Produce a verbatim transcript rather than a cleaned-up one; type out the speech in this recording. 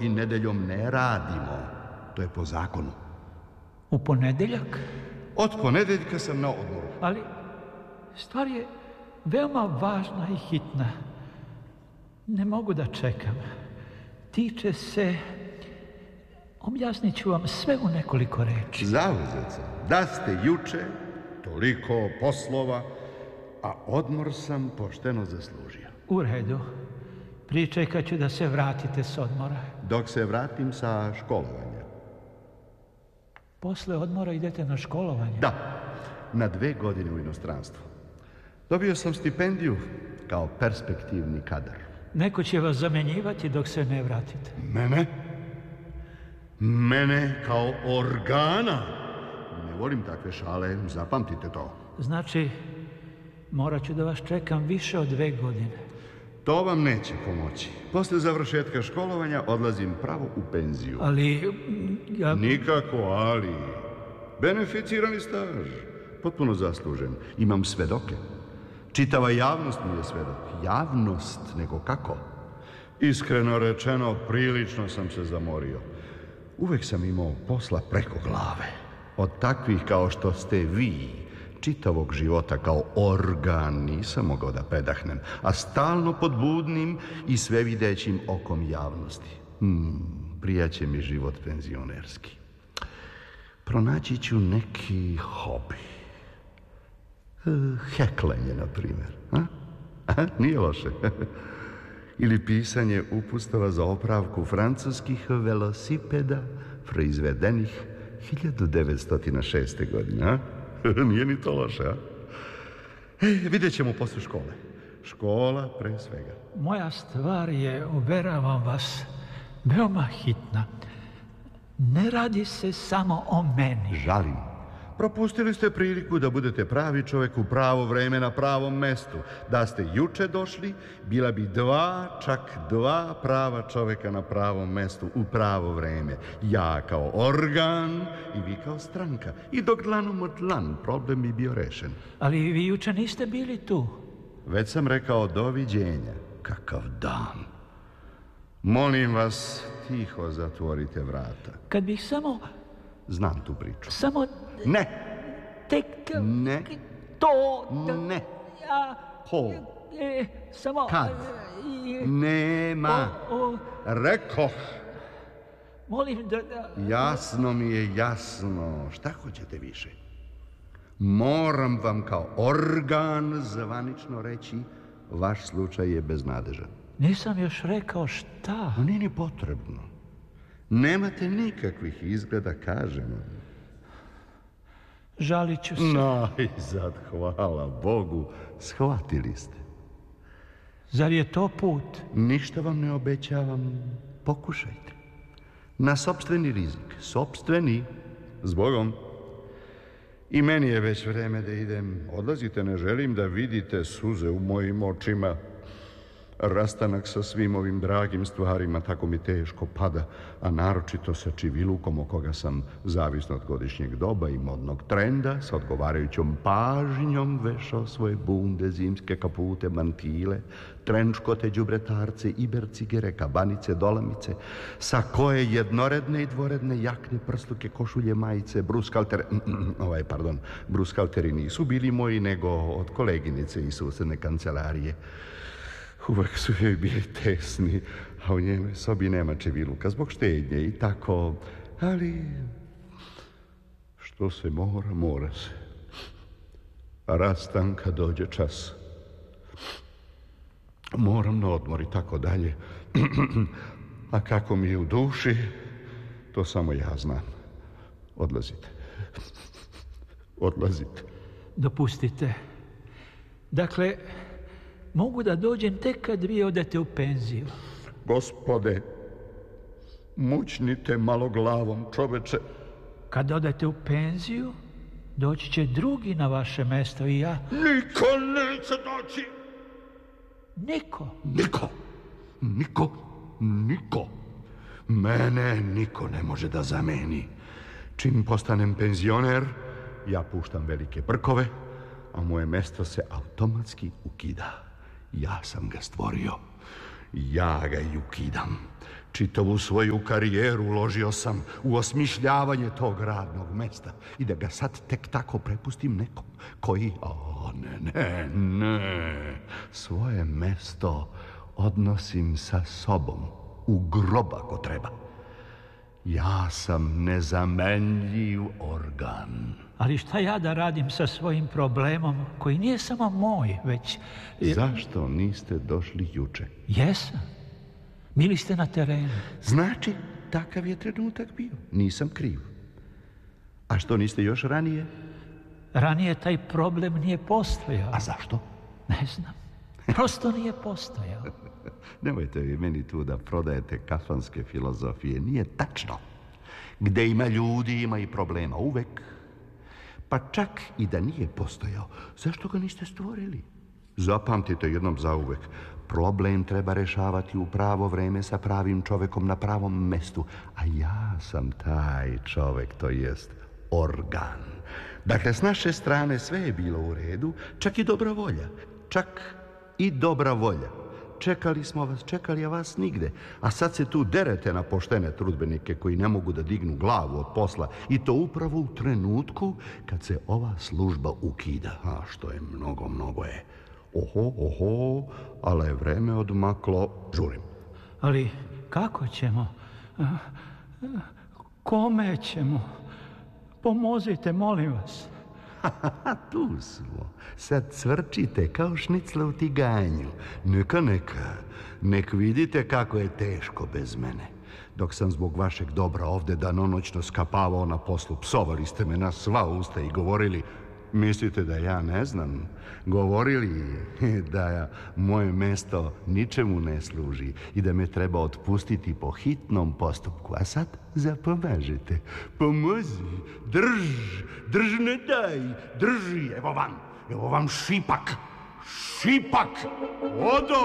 i nedeljom ne radimo. To je po zakonu. U ponedeljak? Od ponedeljka sam na odmoru. Ali stvar je veoma važna i hitna. Ne mogu da čekam. Tiče se... Objasnit ću vam sve u nekoliko reči. Zauzet sam. Da ste juče, toliko poslova, a odmor sam pošteno zaslužio. U redu. Pričekat ću da se vratite s odmora. Dok se vratim sa školovanja. Posle odmora idete na školovanje? Da, na dve godine u inostranstvu. Dobio sam stipendiju kao perspektivni kadar. Neko će vas zamenjivati dok se ne vratite. Mene? Mene kao organa? Ne volim takve šale, zapamtite to. Znači, morat ću da vas čekam više od dve godine. To vam neće pomoći. Posle završetka školovanja odlazim pravo u penziju. Ali... Ja... Nikako ali. Beneficirani staž. Potpuno zaslužen. Imam svedoke. Čitava javnost mi je svedok. Javnost, nego kako? Iskreno rečeno, prilično sam se zamorio. Uvek sam imao posla preko glave. Od takvih kao što ste vi, čitavog života kao organ nisam mogao da predahnem, a stalno pod budnim i svevidećim okom javnosti. Hmm, prijaće mi život penzionerski. Pronaći ću neki hobi. Heklenje, na primjer. A? A? Nije loše. Ili pisanje upustava za opravku francuskih velosipeda proizvedenih hiljadu devetsto šeste. godine. A? Nije ni to loše, a? E, vidjet ćemo posle škole. Škola pre svega. Moja stvar je, uveravam vas, veoma hitna. Ne radi se samo o meni. Žalim. Propustili ste priliku da budete pravi čovek u pravo vreme na pravom mestu. Da ste juče došli, bila bi dva, čak dva prava čoveka na pravom mestu u pravo vreme. Ja kao organ i vi kao stranka. I dok dlanom od dlan, problem bi bio rešen. Ali vi juče niste bili tu. Već sam rekao doviđenja. Kakav dan. Molim vas, tiho zatvorite vrata. Kad bih samo... Znam tu priču. Samo... Ne. Tek... Ne. To... Ne. Ja... Ko? E, samo... Kad? E, Nema. O, o, Rekoh. molim da, da... Jasno mi je jasno. Šta hoćete više? Moram vam kao organ zvanično reći, vaš slučaj je beznadežan. Nisam još rekao šta. Nije ni potrebno. Nemate nikakvih izgleda, kažem. Žalit ću se. Najzad, hvala Bogu, shvatili ste. Zar je to put? Ništa vam ne obećavam, pokušajte. Na sopstveni rizik, sopstveni, zbogom. I meni je već vreme da idem. Odlazite, ne želim da vidite suze u mojim očima. Rastanak sa svim ovim dragim stvarima tako mi teško pada, a naročito sa čivilukom o koga sam, zavisno od godišnjeg doba i modnog trenda, sa odgovarajućom pažnjom vešao svoje bunde, zimske kapute, mantile, trenčkote, đubretarce, ibercigere, kabanice, dolamice, sa koje jednoredne i dvoredne jakne, prsluke, košulje, majice, bruskaltere, ovaj, pardon, bruskalteri nisu bili moji, nego od koleginice iz susedne kancelarije. Uvek su joj bili tesni, a u njenoj sobi nema čeviluka zbog štednje i tako, ali što se mora, mora se. A rastanka dođe čas. Moram na odmor i tako dalje. A kako mi je u duši, to samo ja znam. Odlazite. Odlazite. Dopustite. Dakle... Mogu da dođem tek kad vi odete u penziju. Gospode, mućnite malo glavom, čoveče. Kad odete u penziju, doći će drugi na vaše mesto i ja... Niko neće doći! Niko? Niko! Niko! Niko! Mene niko ne može da zameni. Čim postanem penzioner, ja puštam velike brkove, a moje mesto se automatski ukida. Ja sam ga stvorio. Ja ga i ukidam. Čitavu svoju karijeru uložio sam u osmišljavanje tog radnog mesta i da ga sad tek tako prepustim nekom koji... O, ne, ne, ne. Svoje mesto odnosim sa sobom u grob ako treba. Ja sam nezamenljiv organ. Ali šta ja da radim sa svojim problemom koji nije samo moj, već... Zašto niste došli juče? Jesam. Bili ste na terenu. Znači, takav je trenutak bio. Nisam kriv. A što niste još ranije? Ranije taj problem nije postojao. A zašto? Ne znam. Prosto nije postojao. Nemojte vi meni tu da prodajete kafanske filozofije. Nije tačno. Gde ima ljudi, ima i problema. Uvek. Pa čak i da nije postojao, zašto ga niste stvorili? Zapamtite jednom zauvek. Problem treba rešavati u pravo vreme sa pravim čovekom na pravom mestu. A ja sam taj čovek, to jest organ. Dakle, s naše strane sve je bilo u redu, čak i dobra volja. Čak i dobra volja. Čekali smo vas, čekali, a vas nigde. A sad se tu derete na poštene trudbenike koji ne mogu da dignu glavu od posla. I to upravo u trenutku kad se ova služba ukida. A što je mnogo, mnogo je. Oho, oho, ali je vreme odmaklo. Žurim. Ali kako ćemo? Kome ćemo? Pomozite, molim vas. Tu smo. Sad cvrčite kao šnicle u tiganju. Neka, neka. Nek vidite kako je teško bez mene. Dok sam zbog vašeg dobra ovde danonoćno skapavao na poslu, psovali ste me na sva usta i govorili... Mislite da ja ne znam? Govorili da moje mesto ničemu ne služi i da me treba otpustiti po hitnom postupku. A sad zapomažete. Pomozi, drž, drž, ne daj, drži. Evo vam, evo vam šipak. Šipak! Odo!